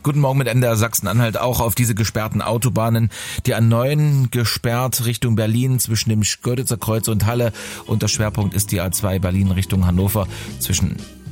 Guten Morgen mit NDR Sachsen-Anhalt auch auf diese gesperrten Autobahnen. Die A9 gesperrt Richtung Berlin zwischen dem Göditzer Kreuz und Halle und der Schwerpunkt ist die A2 Berlin Richtung Hannover zwischen